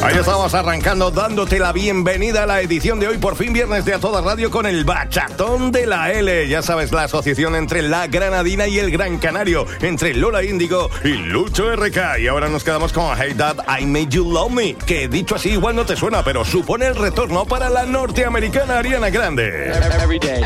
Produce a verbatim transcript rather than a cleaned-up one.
Ahí estamos arrancando, dándote la bienvenida a la edición de hoy, por fin viernes de A Toda Radio, con el Bachatón de la L. Ya sabes, la asociación entre la Granadina y el Gran Canario, entre Lola Índigo y Lucho R K. Y ahora nos quedamos con Hey Dad, I Made You Love Me, que dicho así igual no te suena, pero supone el retorno para la norteamericana Ariana Grande. Every day.